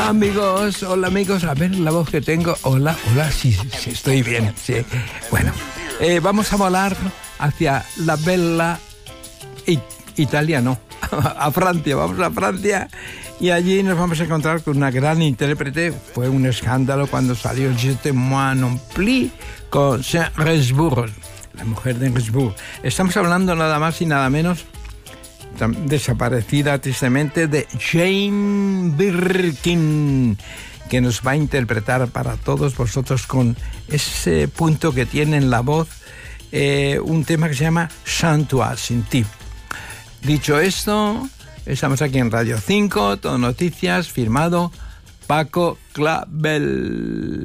Hola amigos, a ver la voz que tengo. Hola, sí, estoy bien, sí. Bueno, vamos a volar hacia la bella Italia, no, a Francia, vamos a Francia y allí nos vamos a encontrar con una gran intérprete. Fue un escándalo cuando salió Je te moi non plus con Saint Gainsbourg, la mujer de Gainsbourg. Estamos hablando nada más y nada menos, desaparecida tristemente, de Jane Birkin, que nos va a interpretar para todos vosotros con ese punto que tiene en la voz, un tema que se llama Sans toi, sin ti. Dicho esto, estamos aquí en Radio 5, Todo Noticias, firmado Paco Clavel.